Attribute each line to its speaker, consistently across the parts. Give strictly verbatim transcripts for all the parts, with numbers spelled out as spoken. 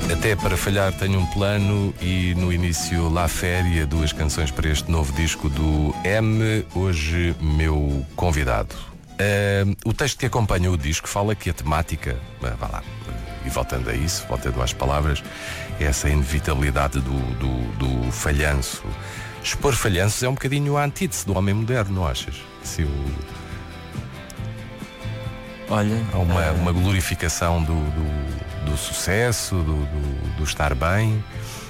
Speaker 1: Até para falhar tenho um plano e no início La Féria, duas canções para este novo disco do M, hoje meu convidado. Uh, o texto que acompanha o disco fala que a temática, uh, vá lá, uh, e voltando a isso, voltando às palavras, é essa inevitabilidade do, do, do falhanço. Expor falhanços é um bocadinho a antítese do homem moderno, não achas? Se o...
Speaker 2: Olha,
Speaker 1: há uma,
Speaker 2: uh...
Speaker 1: uma glorificação do, do, do sucesso, do, do, do estar bem.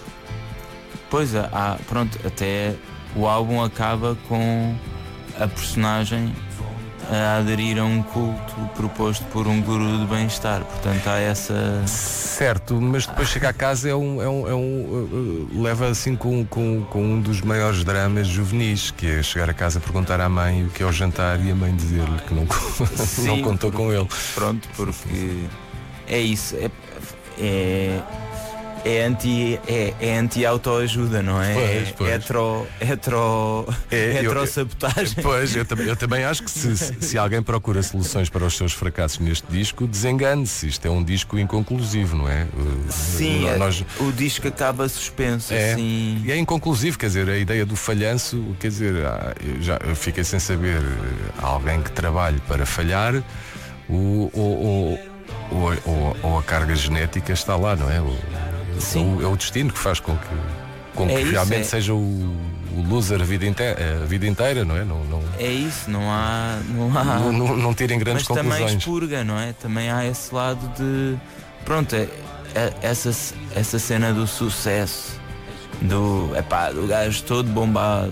Speaker 2: Pois, há, pronto, até o álbum acaba com a personagem a aderir a um culto proposto por um guru de bem-estar. Portanto, há essa...
Speaker 1: Certo, mas depois chega a casa é um, é um, é um uh, leva assim com, com, com um dos maiores dramas juvenis, que é chegar a casa, perguntar à mãe o que é o jantar e a mãe dizer-lhe que não,
Speaker 2: Sim,
Speaker 1: não contou
Speaker 2: porque,
Speaker 1: com ele.
Speaker 2: Pronto, porque é isso, é, é, é anti é, é anti-autoajuda, não é?
Speaker 1: Pois, pois.
Speaker 2: É hetero, hetero,
Speaker 1: é,
Speaker 2: heterossabotagem.
Speaker 1: Pois, eu, eu também acho que se, se alguém procura soluções para os seus fracassos neste disco, desengane-se. Isto é um disco inconclusivo, não é?
Speaker 2: Sim,
Speaker 1: Nós...
Speaker 2: o disco acaba suspenso.
Speaker 1: É,
Speaker 2: assim.
Speaker 1: E é inconclusivo, quer dizer, a ideia do falhanço, quer dizer, eu já eu fiquei sem saber, alguém que trabalhe para falhar, ou, ou, ou, ou, ou a carga genética está lá, não é? O,
Speaker 2: Sim.
Speaker 1: O, é o destino que faz com que, com
Speaker 2: é
Speaker 1: que
Speaker 2: isso,
Speaker 1: realmente
Speaker 2: é.
Speaker 1: seja o, o loser a vida inteira, a vida inteira, não é? Não, não,
Speaker 2: é isso, não há. Não, há...
Speaker 1: não, não, não tirem grandes
Speaker 2: Mas
Speaker 1: conclusões.
Speaker 2: também expurga, não é? Também há esse lado de. Pronto, é, é, essa, essa cena do sucesso, do, epá, do gajo todo bombado,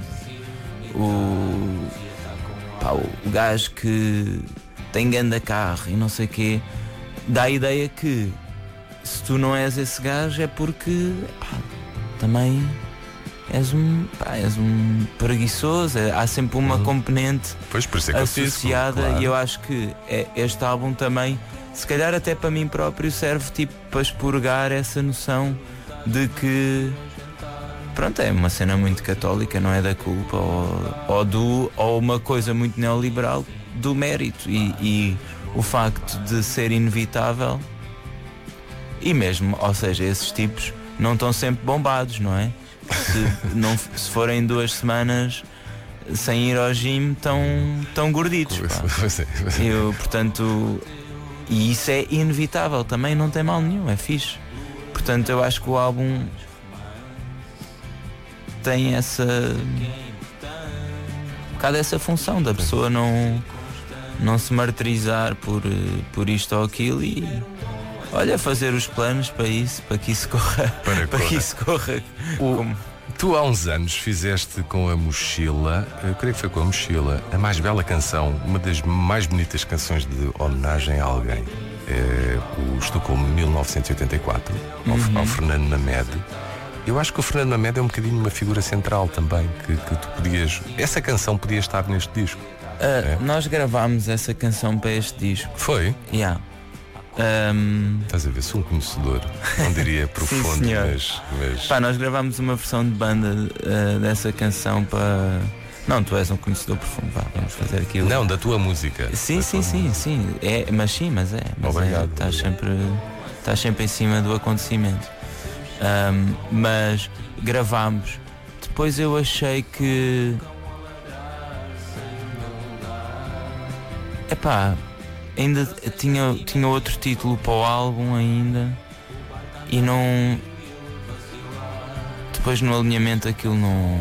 Speaker 2: o, pá, o, o gajo que tem ganda carro e não sei o quê, dá a ideia que se tu não és esse gajo é porque pá, também és um, pá, és um preguiçoso. Há sempre uma uhum. componente
Speaker 1: pois, por isso é que
Speaker 2: associada,
Speaker 1: eu claro.
Speaker 2: E eu acho que é, este álbum também, se calhar até para mim próprio, serve tipo para expurgar essa noção de que pronto, é uma cena muito católica, não é da culpa ou, ou, do, ou uma coisa muito neoliberal do mérito e, e o facto de ser inevitável. E mesmo, ou seja, esses tipos não estão sempre bombados, não é? Se, não, se forem duas semanas sem ir ao gym, estão tão gorditos. Pá. Eu, portanto, e isso é inevitável, também não tem mal nenhum, é fixe. Portanto, eu acho que o álbum tem essa um bocado essa função da pessoa não, não se martirizar por, por isto ou aquilo e olha, fazer os planos para isso, para que isso corra. Para, para que isso corra.
Speaker 1: O,
Speaker 2: como...
Speaker 1: Tu há uns anos fizeste com a Mochila, eu creio que foi com a Mochila, a mais bela canção, uma das mais bonitas canções de homenagem a alguém. É, o Estocolmo mil novecentos e oitenta e quatro, uhum. ao, ao Fernando Mamed. Eu acho que o Fernando Mamed é um bocadinho uma figura central também, que, que tu podias. Essa canção podia estar neste disco.
Speaker 2: Uh, é? Nós gravámos essa canção para este disco.
Speaker 1: Foi?
Speaker 2: Yeah. Um...
Speaker 1: Estás a ver, sou um conhecedor, não diria profundo,
Speaker 2: Sim,
Speaker 1: mas, mas...
Speaker 2: Pá, nós gravámos uma versão de banda uh, dessa canção para. Não, tu és um conhecedor profundo, vá, vamos fazer aquilo.
Speaker 1: Não, da tua música.
Speaker 2: Sim,
Speaker 1: da
Speaker 2: sim, sim,
Speaker 1: música.
Speaker 2: sim. É, mas sim, mas é. Mas
Speaker 1: obrigado.
Speaker 2: É, estás sempre, estás sempre em cima do acontecimento. Um, mas gravámos. Depois eu achei que. Epá. Ainda tinha, tinha outro título para o álbum ainda e não. Depois no alinhamento aquilo não.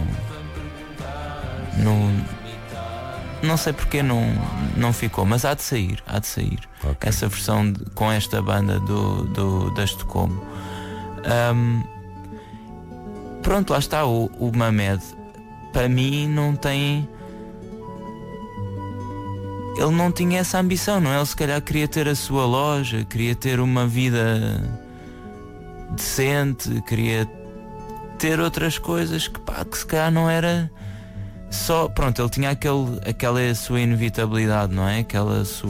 Speaker 2: Não. Não sei porque não, não ficou, mas há de sair, há de sair. Okay. Essa versão de, com esta banda do, do, da Estocolmo. Um, pronto, lá está, o, o Mamed para mim não tem. Ele não tinha essa ambição, não é? Ele se calhar queria ter a sua loja, queria ter uma vida decente, queria ter outras coisas que, pá, que se calhar não era só... Pronto, ele tinha aquele, aquela sua inevitabilidade, não é? Aquela sua...